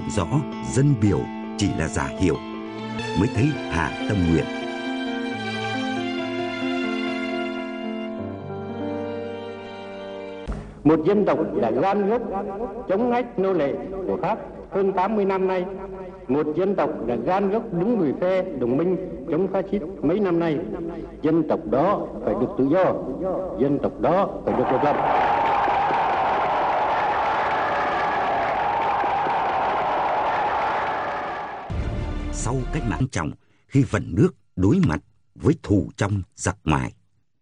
rõ dân biểu chỉ là giả hiệu, mới thấy hạ tâm nguyện. Một dân tộc đã gan gốc chống ách nô lệ của Pháp hơn 80 năm nay, một dân tộc đã gan gốc đứng về phe đồng minh chống phát xít mấy năm nay. Dân tộc đó phải được tự do, dân tộc đó phải được độc lập. Sau cách mạng trọng, khi vận nước đối mặt với thù trong giặc ngoài,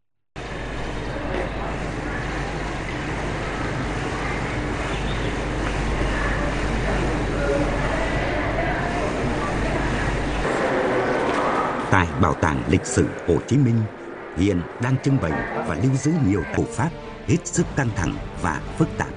tại Bảo tàng Lịch sử Hồ Chí Minh hiện đang trưng bày và lưu giữ nhiều tàu Pháp hết sức căng thẳng và phức tạp.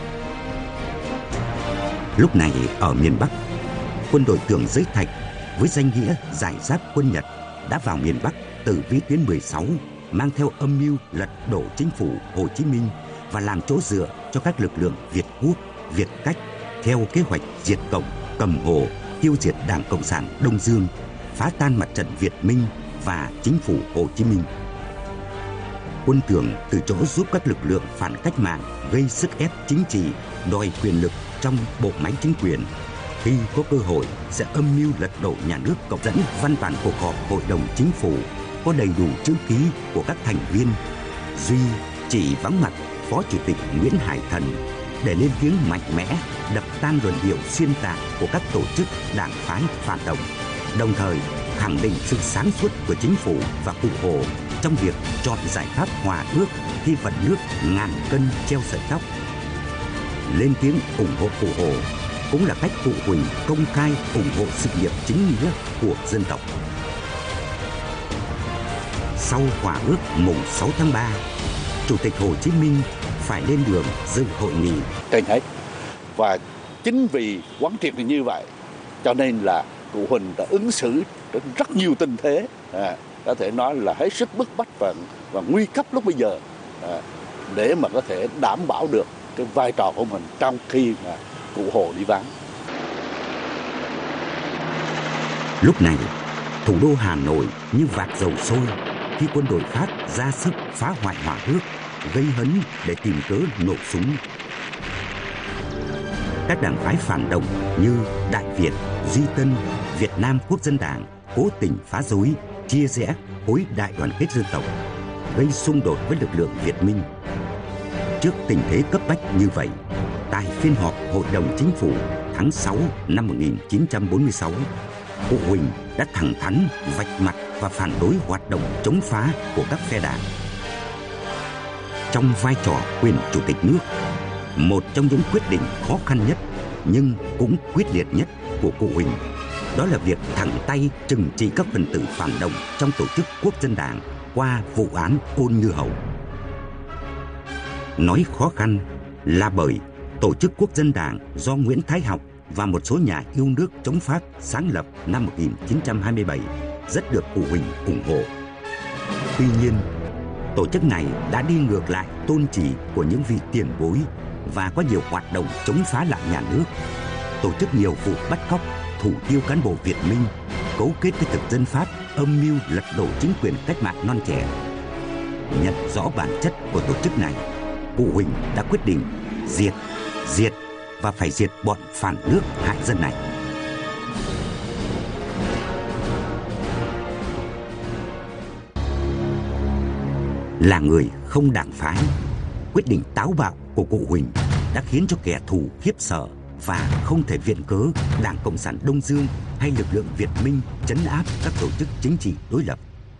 Lúc này ở miền Bắc, quân đội Tưởng Giới Thạch với danh nghĩa giải giáp quân Nhật đã vào miền Bắc từ vĩ tuyến 16, mang theo âm mưu lật đổ chính phủ Hồ Chí Minh và làm chỗ dựa cho các lực lượng Việt Quốc, Việt Cách theo kế hoạch diệt Cộng, cầm Hồ, tiêu diệt Đảng Cộng sản Đông Dương, phá tan mặt trận Việt Minh và chính phủ Hồ Chí Minh. Quân Tưởng từ chỗ giúp các lực lượng phản cách mạng gây sức ép chính trị, đòi quyền lực trong bộ máy chính quyền. Khi có cơ hội sẽ âm mưu lật đổ nhà nước Cộng dẫn văn bản cuộc họp Hội đồng Chính phủ có đầy đủ chữ ký của các thành viên. Duy chỉ vắng mặt Phó Chủ tịch Nguyễn Hải Thần để lên tiếng mạnh mẽ đập tan luận điệu xuyên tạc của các tổ chức đảng phái phản động, đồng thời khẳng định sự sáng suốt của chính phủ và Cụ Hồ trong việc chọn giải pháp hòa ước khi vận nước ngàn cân treo sợi tóc. Lên tiếng ủng hộ Cụ Hồ cũng là cách Cụ Huỳnh công khai ủng hộ sự nghiệp chính nghĩa của dân tộc. Sau hòa ước mùng 6 tháng 3, Chủ tịch Hồ Chí Minh phải lên đường dự hội nghị. Trên hết, và chính vì quán triệt như vậy, cho nên là Cụ Huỳnh đã ứng xử rất nhiều tình thế, có thể nói là hết sức bức bách và nguy cấp lúc bây giờ, để mà có thể đảm bảo được cái vai trò của mình trong khi mà Cụ Hồ đi vắng. Lúc này, thủ đô Hà Nội như vạc dầu sôi khi quân đội Pháp ra sức phá hoại hòa ước, gây hấn để tìm cớ nổ súng. Các đảng phái phản động như Đại Việt, Duy Tân, Việt Nam Quốc dân Đảng cố tình phá rối, chia rẽ khối đại đoàn kết dân tộc, gây xung đột với lực lượng Việt Minh. Trước tình thế cấp bách như vậy, tại phiên họp Hội đồng Chính phủ tháng 6 năm 1946, Cụ Huỳnh đã thẳng thắn vạch mặt và phản đối hoạt động chống phá của các phe đảng. Trong vai trò quyền Chủ tịch nước, một trong những quyết định khó khăn nhất nhưng cũng quyết liệt nhất của Cụ Huỳnh đó là việc thẳng tay trừng trị các phần tử phản động trong tổ chức Quốc dân Đảng qua vụ án Ôn Như Hầu. Nói khó khăn là bởi tổ chức Quốc dân Đảng do Nguyễn Thái Học và một số nhà yêu nước chống Pháp sáng lập năm 1927 rất được Cụ Huỳnh ủng hộ. Tuy nhiên, tổ chức này đã đi ngược lại tôn chỉ của những vị tiền bối và có nhiều hoạt động chống phá lại nhà nước, tổ chức nhiều vụ bắt cóc, thủ tiêu cán bộ Việt Minh, cấu kết với thực dân Pháp âm mưu lật đổ chính quyền cách mạng non trẻ. Nhận rõ bản chất của tổ chức này, Cụ Huỳnh đã quyết định diệt và phải diệt bọn phản nước hại dân này. Là người không đảng phái, quyết định táo bạo của Cụ Huỳnh đã khiến cho kẻ thù khiếp sợ và không thể viện cớ Đảng Cộng sản Đông Dương hay lực lượng Việt Minh trấn áp các tổ chức chính trị đối lập.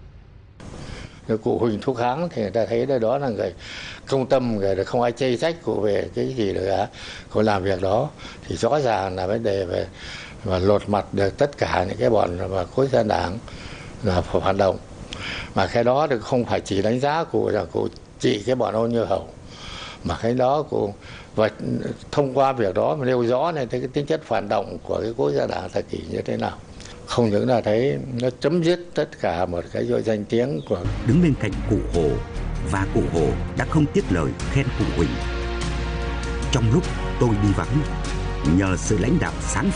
Cụ Huỳnh thúc kháng thì người ta thấy đó là người công tâm, người không ai chê trách cụ về cái gì được cả. Cụ làm việc đó thì rõ ràng là vấn đề về và lột mặt được tất cả những cái bọn mà khối dân đảng là phản động. Mà cái đó thì không phải chỉ đánh giá cụ là cụ trị cái bọn Ôn Như Hầu, mà cái đó cụ và thông qua việc đó mà nêu rõ này cái tính chất phản động của cái khối dân đảng thời kỳ như thế nào. Không những là thấy nó chấm dứt tất cả một cái danh tiếng của. Đứng bên cạnh Cụ Hồ, và Cụ Hồ đã không tiếc lời khen Cụ Huỳnh. Trong lúc tôi đi vắng, nhờ sự lãnh đạo sáng